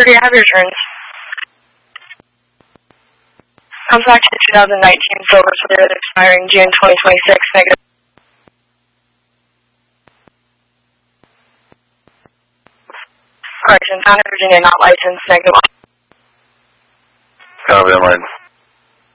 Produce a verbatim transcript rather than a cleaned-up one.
thirty, I have your turns. Comes back to the two thousand nineteen Silver Slider expiring June twenty twenty-six, negative. Correction, found in Virginia, not licensed, negative. Copy that line.